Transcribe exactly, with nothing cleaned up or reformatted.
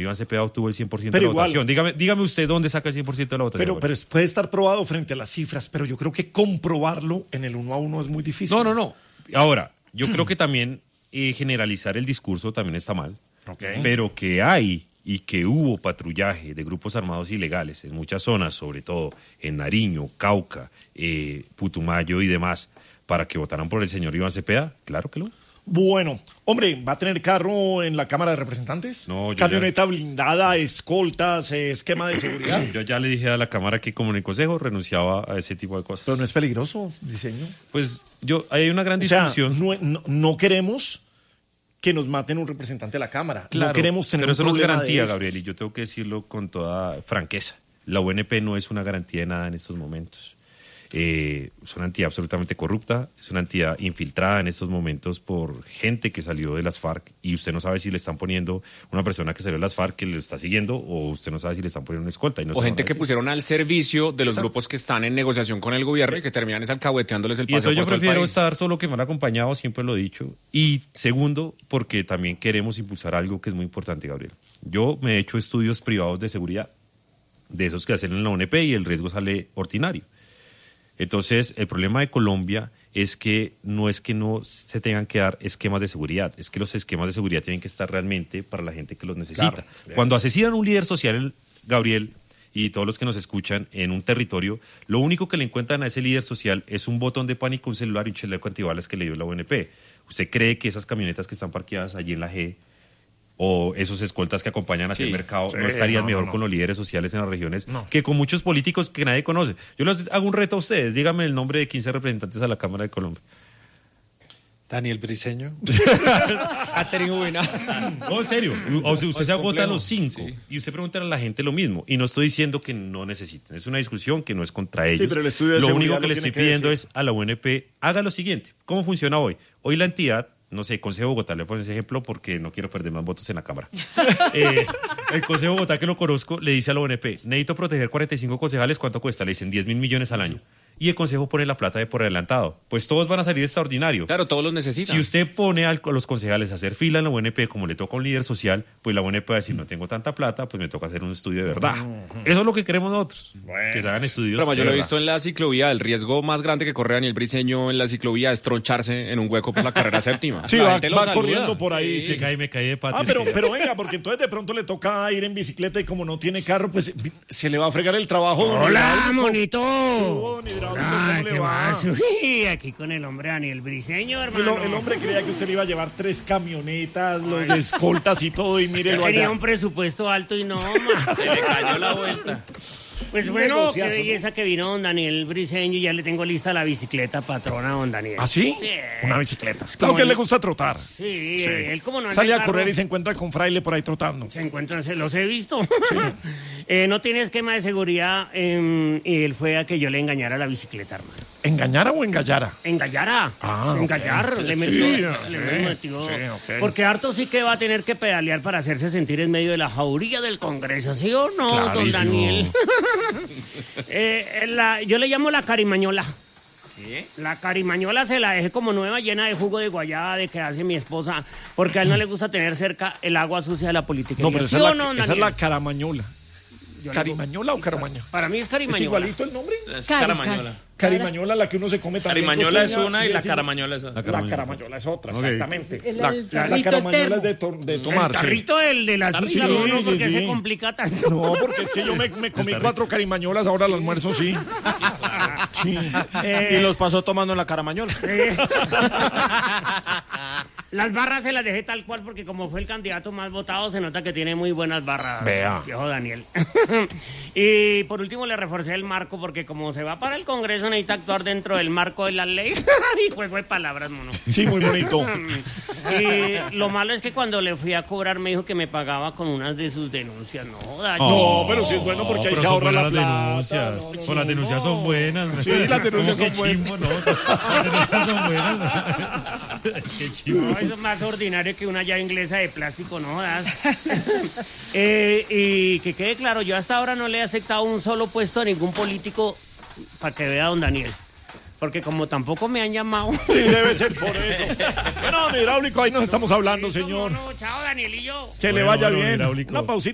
Iván Cepeda obtuvo el cien por ciento de la igual, votación. Dígame, dígame usted dónde saca el cien por ciento de la votación. Pero, pero puede estar probado frente a las cifras, pero yo creo que comprobarlo en el uno a uno es muy difícil. No, no, no. Ahora, yo creo que también eh, generalizar el discurso también está mal. Okay. Pero que hay y que hubo patrullaje de grupos armados ilegales en muchas zonas, sobre todo en Nariño, Cauca, eh, Putumayo y demás, para que votaran por el señor Iván Cepeda, claro que lo. Bueno, hombre, ¿va a tener carro en la Cámara de Representantes? No, yo Camioneta ya... blindada, escoltas, eh, esquema de seguridad. Yo ya le dije a la Cámara que como en el Consejo renunciaba a ese tipo de cosas. Pero no es peligroso, diseño. Pues yo, hay una gran O sea, discusión. no, no, no queremos que nos maten un representante de la Cámara. Claro, no queremos tener pero eso un no es problema garantía, de Gabriel, y yo tengo que decirlo con toda franqueza. La U N P no es una garantía de nada en estos momentos. Eh, es una entidad absolutamente corrupta, es una entidad infiltrada en estos momentos por gente que salió de las FARC y usted no sabe si le están poniendo una persona que salió de las FARC que le está siguiendo o usted no sabe si le están poniendo una escolta. Y no o gente que pusieron al servicio de los Exacto. grupos que están en negociación con el gobierno y que terminan es alcahueteándoles el Y paseo eso yo por todo el prefiero país. estar solo que mal acompañado, siempre lo he dicho. Y segundo, porque también queremos impulsar algo que es muy importante, Gabriel. Yo me he hecho estudios privados de seguridad, de esos que hacen en la U N P y el riesgo sale ordinario. Entonces, el problema de Colombia es que no es que no se tengan que dar esquemas de seguridad, es que los esquemas de seguridad tienen que estar realmente para la gente que los necesita. Claro. Cuando asesinan a un líder social, Gabriel, y todos los que nos escuchan en un territorio, lo único que le encuentran a ese líder social es un botón de pánico, un celular y un chaleco antibalas que le dio la U N P. ¿Usted cree que esas camionetas que están parqueadas allí en la G o esos escoltas que acompañan hacia Sí, el mercado sí, no estarían no, mejor no, no. con los líderes sociales en las regiones No. que con muchos políticos que nadie conoce? Yo les hago un reto a ustedes, díganme el nombre de quince representantes a la Cámara de Colombia. Daniel Briceño. No, en serio, o sea, usted Es se agota a complejo, los cinco sí. y usted pregunta a la gente lo mismo y no estoy diciendo que no necesiten, es una discusión que no es contra ellos. pero el estudio de lo seguridad único que lo le tiene estoy que pidiendo decir. es a la U N P, haga lo siguiente. ¿Cómo funciona hoy? Hoy la entidad, no sé, Consejo de Bogotá, le pongo ese ejemplo porque no quiero perder más votos en la Cámara. Eh, el Consejo de Bogotá, que lo conozco, le dice a la U N P, necesito proteger cuarenta y cinco concejales, ¿cuánto cuesta? Le dicen diez mil millones al año. Y el Consejo pone la plata de por adelantado. Pues todos van a salir extraordinario. Claro, todos los necesitan. Si usted pone a los concejales a hacer fila en la U N P como le toca a un líder social, pues la U N P va a decir, no tengo tanta plata, pues me toca hacer un estudio de verdad. Eso es lo que queremos nosotros, que se hagan estudios Pero, de yo lo he verdad. visto en la ciclovía. El riesgo más grande que corre Daniel Briceño en la ciclovía es troncharse en un hueco por la carrera séptima. Sí, La va, gente lo va saluda. corriendo por ahí. Se Sí. cae, me cae de patas. Ah, pero, pero venga, porque entonces de pronto le toca ir en bicicleta y como no tiene carro, pues se le va a fregar el trabajo. don Hola, Hidráulico. monito. Oh, don Hidráulico, ¿cómo Hola, le ¿qué va? más? Uy, aquí con el hombre Daniel Briceño, El, hermano. el hombre creía que usted le iba a llevar tres camionetas, los de escoltas y todo, y mírelo Yo tenía allá. un presupuesto alto y no, ma. Se le cayó la vuelta. Pues Un bueno, qué negociazo, ¿no? belleza que vino don Daniel Briceño. Ya le tengo lista la bicicleta patrona, don Daniel. ¿Ah, sí? Sí. Una bicicleta. Como Claro que él- le gusta trotar. Sí, Sí. él como no anda Sale en a correr carro, y se encuentra con Fraile por ahí trotando. se encuentran, se los he visto. Eh, no tiene esquema de seguridad eh, y él fue a que yo le engañara la bicicleta, hermano. ¿Engañara o engallara? Engallara. Ah, engallar. ok. Le Sí, metió. sí, le metió. sí, ok. Porque harto sí que va a tener que pedalear para hacerse sentir en medio de la jauría del Congreso, ¿sí o no, don Clarísimo. Daniel? Eh, la- yo le llamo la carimañola. La carimañola se la dejé como nueva, llena de jugo de guayaba de que hace mi esposa, porque a él no le gusta tener cerca el agua sucia de la política. No, pero ¿Sí esa es, o la, no, esa es Daniel? la caramañola. Yo le- ¿Carimañola o caramaña? Para mí es ¿Es carimañola. igualito el nombre? Es Cari, caramañola. Carimañola, la que uno se come también. Carimañola es costeña, una y la es- caramañola es otra. La caramañola es otra, Ok. exactamente. El, La, el la, tarrito, el caramañola termo. es de, to- de tomar, El sí. tarrito del, del azúcar, Sí, ¿no? sí, ¿Por qué sí. se complica tanto? No, porque es que yo me, me comí cuatro carimañolas, ahora al almuerzo sí. Sí. Eh, Y los pasó tomando en la caramañola. Eh. Las barras se las dejé tal cual porque como fue el candidato más votado se nota que tiene muy buenas barras. Vea. Viejo Daniel. Y por último le reforcé el marco porque como se va para el Congreso necesita actuar dentro del marco de la ley. Y juego de palabras, mono. Sí, muy bonito. Y lo malo es que cuando le fui a cobrar me dijo que me pagaba con unas de sus denuncias. No, Daño. No, pero sí es bueno porque ahí pero se son ahorra la buenas plata. las denuncias. No, no, Pues las denuncias son buenas. Sí, las denuncias ¿Cómo son que buenas. chimbo? No, las denuncias son buenas. Qué chimbo. No, eso es más ordinario que una llave inglesa de plástico, no das. Eh, y que quede claro, yo hasta ahora no le he aceptado un solo puesto a ningún político para que vea a don Daniel. Porque como tampoco me han llamado. Sí, debe ser por eso. Bueno, don Hidráulico, ahí nos estamos hablando, señor. No, chao, Daniel y yo. Que le Bueno, vaya bueno, bien. Hidráulico. Una pausita.